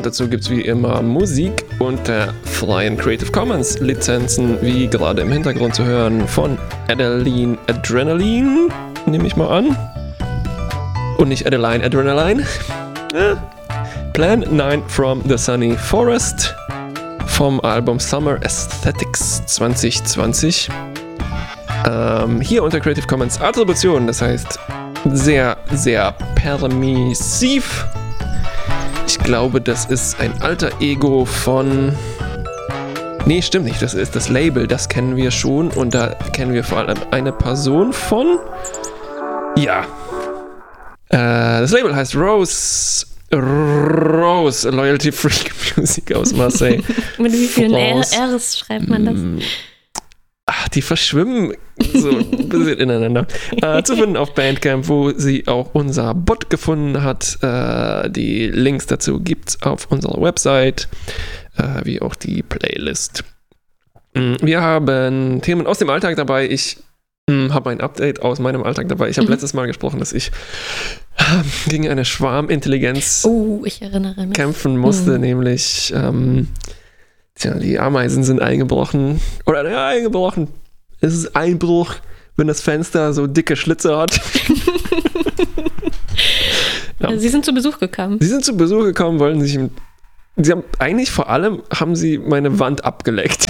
Und dazu gibt es wie immer Musik unter freien Creative Commons Lizenzen, wie gerade im Hintergrund zu hören von Adeline Adrenaline, nehme ich mal an. Und nicht Adeline Adrenaline. Plan 9 from the Sunny Forest vom Album Summer Aesthetics 2020. Hier unter Creative Commons Attribution, das heißt sehr, sehr permissiv. Ich glaube, das ist ein alter Ego von... Nee, stimmt nicht, das ist das Label, das kennen wir schon und da kennen wir vor allem eine Person von... Ja. Das Label heißt Rose, Loyalty Freak Music aus Marseille. Mit wie vielen R's schreibt man das? Ach, die verschwimmen so ein bisschen ineinander. Zu finden auf Bandcamp, wo sie auch unser Bot gefunden hat. Die Links dazu gibt's auf unserer Website, wie auch die Playlist. Wir haben Themen aus dem Alltag dabei. Ich habe ein Update aus meinem Alltag dabei. Ich habe letztes Mal gesprochen, dass ich gegen eine Schwarmintelligenz kämpfen musste, nämlich die Ameisen sind eingebrochen. Oder ja, eingebrochen. Es ist Einbruch, wenn das Fenster so dicke Schlitze hat. Ja. Sie sind zu Besuch gekommen. Wollten sich sie haben eigentlich vor allem meine Wand abgeleckt.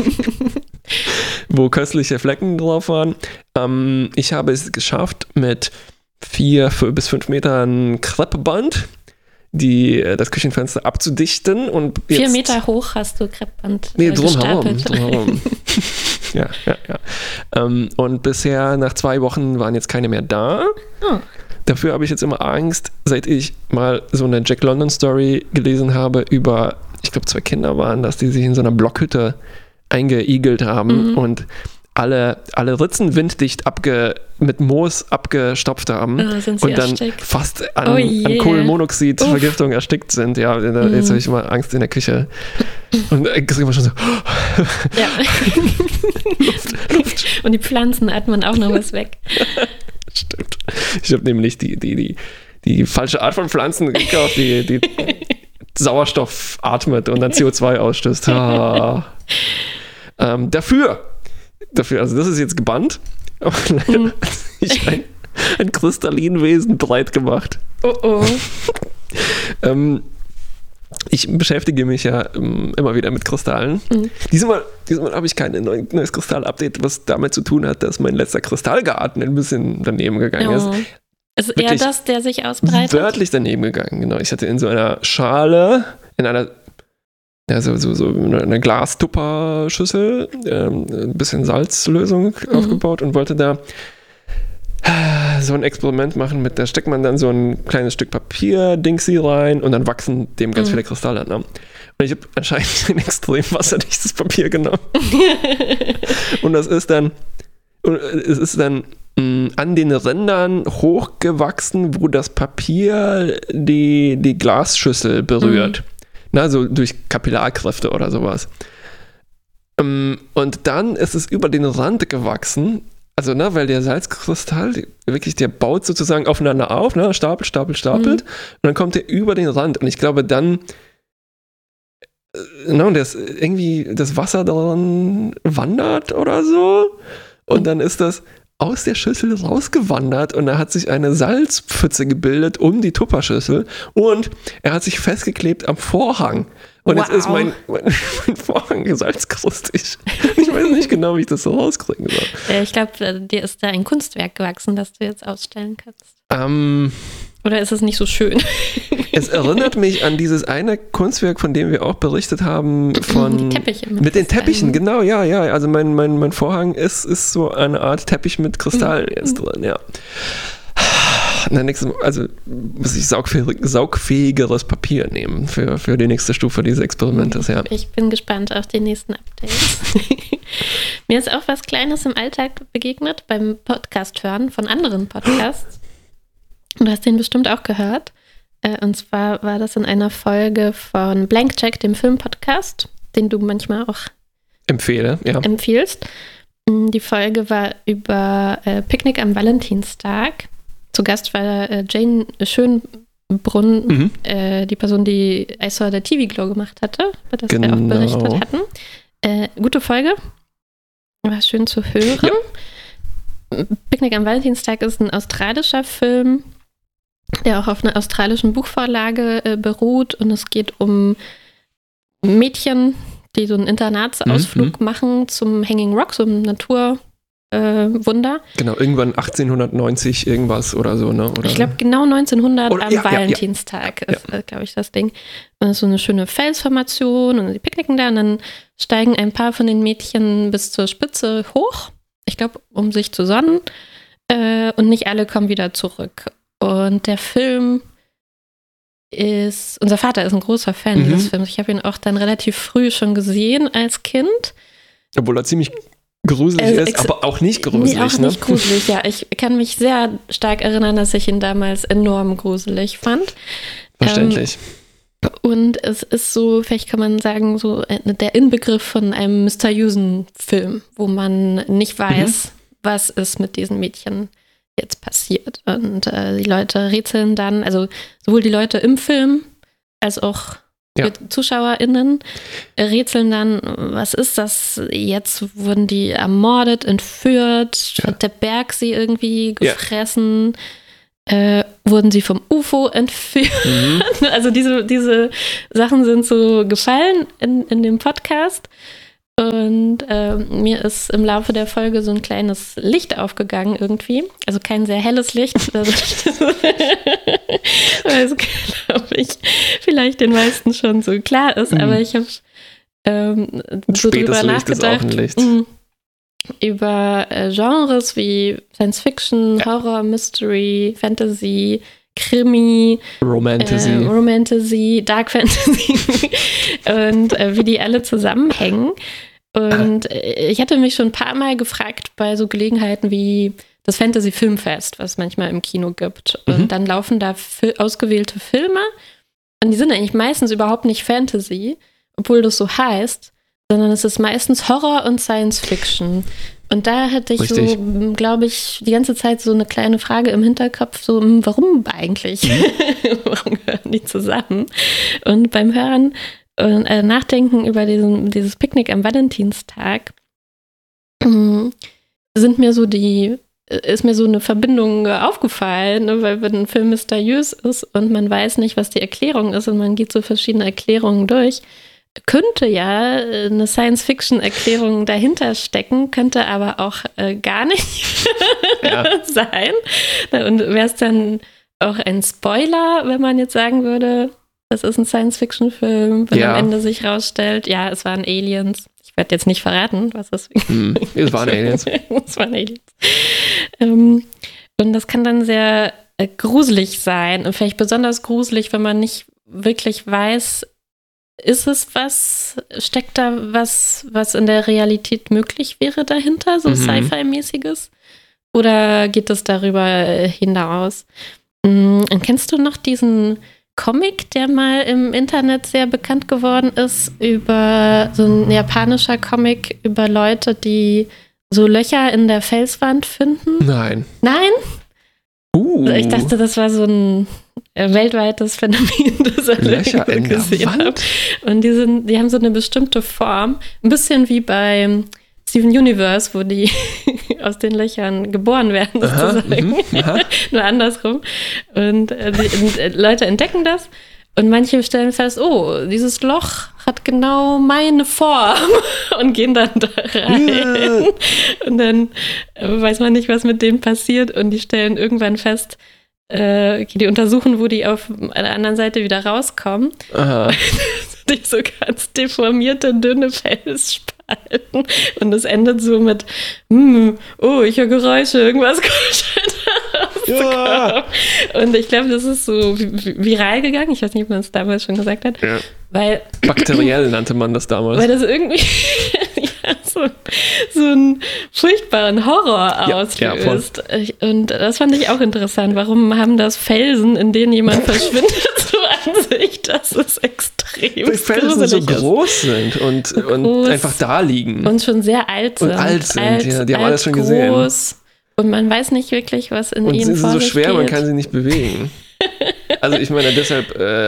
Wo köstliche Flecken drauf waren. Ich habe es geschafft, mit 4 bis 5 Metern Kreppband das Küchenfenster abzudichten. Und 4 Meter hoch hast du Kreppband drumherum. Ja. Und bisher, nach 2 Wochen, waren jetzt keine mehr da. Oh. Dafür habe ich jetzt immer Angst, seit ich mal so eine Jack London Story gelesen habe über, ich glaube 2 Kinder waren das, die sich in so einer Blockhütte eingeigelt haben und alle Ritzen winddicht mit Moos abgestopft haben und dann erstickt. Fast an Kohlenmonoxidvergiftung erstickt sind. Ja, jetzt habe ich mal Angst in der Küche. Und ich kriege immer schon so ja. Luft. Und die Pflanzen atmen auch noch was weg. Stimmt. Ich habe nämlich die falsche Art von Pflanzen gekauft, die Sauerstoff atmet und dann CO2 ausstößt. Dafür, also das ist jetzt gebannt, aber leider hat sich ein Kristallinwesen breit gemacht. Oh. Ich beschäftige mich ja immer wieder mit Kristallen. Diesmal habe ich kein neues Kristall-Update, was damit zu tun hat, dass mein letzter Kristallgarten ein bisschen daneben gegangen ist. Ist eher das, der sich ausbreitet? Wörtlich daneben gegangen, genau. Ich hatte in so einer Schale, in einer so eine Glastupper-Schüssel, ein bisschen Salzlösung aufgebaut und wollte da so ein Experiment machen, da steckt man dann so ein kleines Stück Papier-Dingsy rein und dann wachsen dem ganz viele Kristalle. Ne? Und ich habe anscheinend ein extrem wasserdichtes Papier genommen. Und es ist dann an den Rändern hochgewachsen, wo das Papier die Glasschüssel berührt. Na, so durch Kapillarkräfte oder sowas. Und dann ist es über den Rand gewachsen. Also, weil der Salzkristall, der baut sozusagen aufeinander auf, stapelt. Und dann kommt der über den Rand. Und ich glaube, dann, irgendwie das Wasser daran wandert oder so. Und dann ist das aus der Schüssel rausgewandert und da hat sich eine Salzpfütze gebildet um die Tupperschüssel und er hat sich festgeklebt am Vorhang. Und jetzt ist mein Vorhang salzkrustig. Ich weiß nicht genau, wie ich das so rauskriegen soll. Ich glaube, dir ist da ein Kunstwerk gewachsen, das du jetzt ausstellen kannst. Oder ist es nicht so schön? Es erinnert mich an dieses eine Kunstwerk, von dem wir auch berichtet haben. Die Teppiche mit den Teppichen, genau, ja. Also mein Vorhang ist so eine Art Teppich mit Kristallen jetzt drin, ja. Also muss ich saugfähigeres Papier nehmen für die nächste Stufe dieses Experimentes, ja. Ich bin gespannt auf die nächsten Updates. Mir ist auch was Kleines im Alltag begegnet beim Podcast hören von anderen Podcasts. Du hast den bestimmt auch gehört. Und zwar war das in einer Folge von Blank Check, dem Filmpodcast, den du manchmal auch empfiehlst. Die Folge war über Picknick am Valentinstag. Zu Gast war Jane Brunn, die Person, die I Saw the TV Glow gemacht hatte, über das wir auch berichtet hatten. Gute Folge. War schön zu hören. Ja. Picknick am Valentinstag ist ein australischer Film, der auch auf einer australischen Buchvorlage beruht. Und es geht um Mädchen, die so einen Internatsausflug machen zum Hanging Rock, so ein Naturwunder. Genau, irgendwann 1890 irgendwas oder so, ne? Oder ich glaube genau 1900 am Valentinstag ist, glaube ich, das Ding. Und es ist so eine schöne Felsformation und sie picknicken da und dann steigen ein paar von den Mädchen bis zur Spitze hoch, ich glaube, um sich zu sonnen. Und nicht alle kommen wieder zurück. Und der Film unser Vater ist ein großer Fan dieses Films. Ich habe ihn auch dann relativ früh schon gesehen als Kind. Obwohl er ziemlich gruselig ist, aber auch nicht gruselig. Nee, auch nicht gruselig, ja. Ich kann mich sehr stark erinnern, dass ich ihn damals enorm gruselig fand. Verständlich. Und es ist so, vielleicht kann man sagen, so der Inbegriff von einem mysteriösen Film, wo man nicht weiß, was ist mit diesen Mädchen jetzt passiert. Und die Leute rätseln dann, also sowohl die Leute im Film als auch die ZuschauerInnen rätseln dann, was ist das jetzt? Wurden die ermordet, entführt? Hat der Berg sie irgendwie gefressen? Wurden sie vom UFO entführt? Also diese Sachen sind so gefallen in dem Podcast. Und mir ist im Laufe der Folge so ein kleines Licht aufgegangen irgendwie. Also kein sehr helles Licht. Weil es, glaube ich, vielleicht den meisten schon so klar ist. Aber ich habe so drüber nachgedacht. Über Genres wie Science Fiction, Horror, Mystery, Fantasy, Krimi, Romantasy, Dark Fantasy und wie die alle zusammenhängen. Und ich hatte mich schon ein paar Mal gefragt bei so Gelegenheiten wie das Fantasy Filmfest, was es manchmal im Kino gibt. Und dann laufen da ausgewählte Filme und die sind eigentlich meistens überhaupt nicht Fantasy, obwohl das so heißt, sondern es ist meistens Horror und Science Fiction. Und da hatte ich so, glaube ich, die ganze Zeit so eine kleine Frage im Hinterkopf, so, warum eigentlich? Warum gehören die zusammen? Und beim Hören und Nachdenken über dieses Picknick am Valentinstag ist mir so eine Verbindung aufgefallen, ne? Weil wenn ein Film mysteriös ist und man weiß nicht, was die Erklärung ist und man geht so verschiedene Erklärungen durch, könnte ja eine Science-Fiction-Erklärung dahinter stecken, könnte aber auch gar nicht sein. Und wäre es dann auch ein Spoiler, wenn man jetzt sagen würde, das ist ein Science-Fiction-Film, wenn am Ende sich rausstellt, ja, es waren Aliens. Ich werde jetzt nicht verraten, was das ist. Es waren Aliens. Es waren Aliens. Und das kann dann sehr gruselig sein und vielleicht besonders gruselig, wenn man nicht wirklich weiß, ist es steckt da was in der Realität möglich wäre dahinter, so Sci-Fi-mäßiges? Oder geht es darüber hinaus? Und kennst du noch diesen Comic, der mal im Internet sehr bekannt geworden ist, über so ein japanischer Comic über Leute, die so Löcher in der Felswand finden? Nein? Ich dachte, das war so ein weltweites Phänomen, das Löcher in der Wand? Und die haben so eine bestimmte Form, ein bisschen wie bei Steven Universe, wo die aus den Löchern geboren werden, sozusagen. Nur andersrum. Und die Leute entdecken das und manche stellen fest, oh, dieses Loch hat genau meine Form und gehen dann da rein. Und dann weiß man nicht, was mit denen passiert und die stellen irgendwann fest, die untersuchen, wo die auf der anderen Seite wieder rauskommen. Die so ganz deformierte, dünne Felsspalten. Und es endet so mit, ich höre Geräusche, irgendwas kuschelt rauszukommen. Und ich glaube, das ist so viral gegangen. Ich weiß nicht, ob man es damals schon gesagt hat. Ja. Weil, bakteriell nannte man das damals. Weil das irgendwie so einen furchtbaren Horror auslöst. Und das fand ich auch interessant. Warum haben das Felsen, in denen jemand verschwindet, so an sich? Das ist extrem. Weil Felsen so groß sind und einfach da liegen. Und schon sehr alt sind. Die haben alles schon gesehen. Und man weiß nicht wirklich, was in ihnen vorgeht. Und sie sind so schwer, man kann sie nicht bewegen. Also ich meine deshalb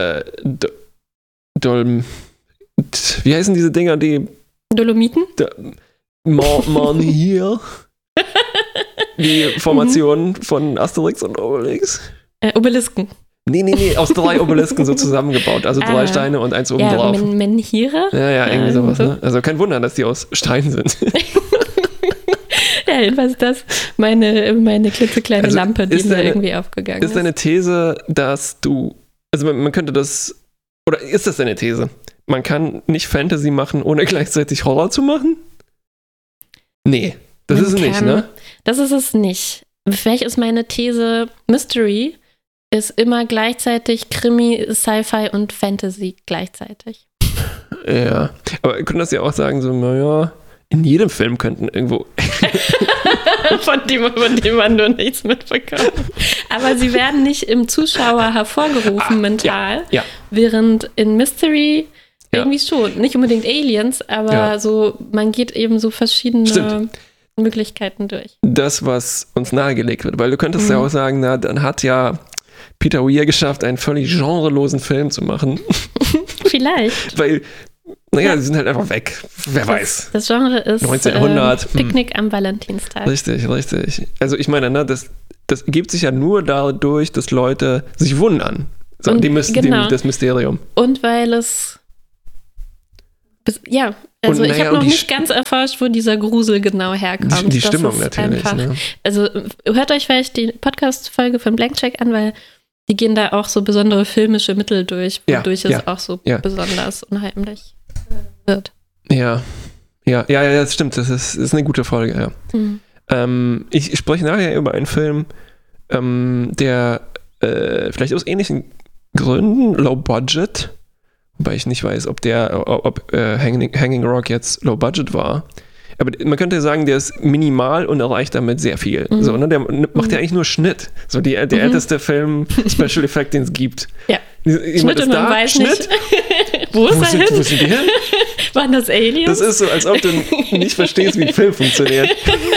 wie heißen diese Dinger, die Dolomiten? Man hier. Die Formationen von Asterix und Obelix. Obelisken. Nee, aus 3 Obelisken so zusammengebaut. Also 3 Steine und eins oben drauf. Menhire? Ja, irgendwie sowas. Ne? Also kein Wunder, dass die aus Stein sind. Ja, jedenfalls ist das meine klitzekleine Lampe, die mir irgendwie aufgegangen ist. Ist deine These, dass du, also man könnte das, oder ist das deine These? Man kann nicht Fantasy machen, ohne gleichzeitig Horror zu machen? Nee, das ist es nicht, ne? Das ist es nicht. Vielleicht ist meine These, Mystery ist immer gleichzeitig Krimi, Sci-Fi und Fantasy gleichzeitig. Ja, aber ihr könnt das ja auch sagen, so, naja, in jedem Film könnten irgendwo... von dem man nur nichts mitbekommt. Aber sie werden nicht im Zuschauer hervorgerufen mental, während in Mystery irgendwie schon. Nicht unbedingt Aliens, aber so, man geht eben so verschiedene Möglichkeiten durch. Das, was uns nahegelegt wird, weil du könntest ja auch sagen, na, dann hat ja Peter Weir geschafft, einen völlig genrelosen Film zu machen. Vielleicht. Weil, naja, sie sind halt einfach weg. Wer weiß. Das Genre ist 1900. Picknick am Valentinstag. Richtig. Also ich meine, ne, das ergibt sich ja nur dadurch, dass Leute sich wundern. So, das Mysterium. Und weil es also ich habe noch nicht ganz erforscht, wo dieser Grusel genau herkommt. Die Stimmung natürlich. Einfach, ne? Also hört euch vielleicht die Podcast-Folge von Blank Check an, weil die gehen da auch so besondere filmische Mittel durch, wodurch es auch so besonders unheimlich wird. Ja, das stimmt. Das ist eine gute Folge, ja. Ich spreche nachher über einen Film, der vielleicht aus ähnlichen Gründen, Low Budget, wobei ich nicht weiß, ob Hanging Rock jetzt Low Budget war. Aber man könnte sagen, der ist minimal und erreicht damit sehr viel. So, ne? Der macht ja eigentlich nur Schnitt. So der älteste Film Special Effect, den es gibt. Ja. Schnitt und man weiß nicht. Wo ist er hin? Wo sind die hin? Waren das Aliens? Das ist so, als ob du nicht verstehst, wie ein Film funktioniert.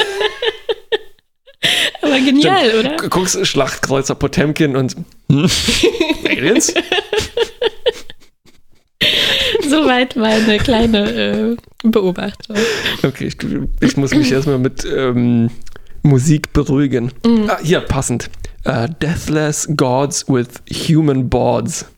Aber genial, oder? Guckst Schlachtkreuzer Potemkin und Aliens? Soweit meine kleine Beobachtung. Okay, ich muss mich erstmal mit Musik beruhigen. Hier, passend. Deathless Gods with Human Boards.